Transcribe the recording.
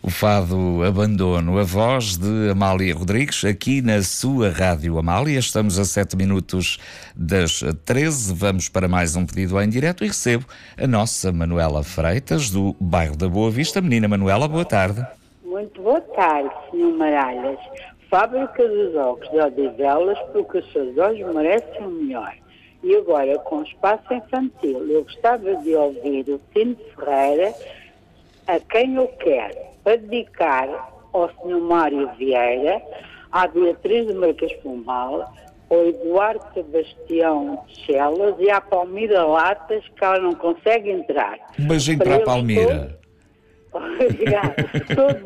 O fado Abandono, a voz de Amália Rodrigues, aqui na sua Rádio Amália. Estamos a 7 minutos das 13. Vamos para mais um pedido em direto e recebo a nossa Manuela Freitas, do bairro da Boa Vista. Menina Manuela, boa tarde. Muito boa tarde, Sr. Maralhas. Fábrica dos Óculos de Odivelas, porque os seus olhos merecem o melhor. E agora, com o espaço infantil, eu gostava de ouvir o Tino Ferreira, A Quem Eu Quero, para dedicar ao Sr. Mário Vieira, à Beatriz de Marques Pombal, ao Eduardo Sebastião de Chelas e à Palmira Latas, que ela não consegue entrar. Um beijinho para a Palmira. Obrigada.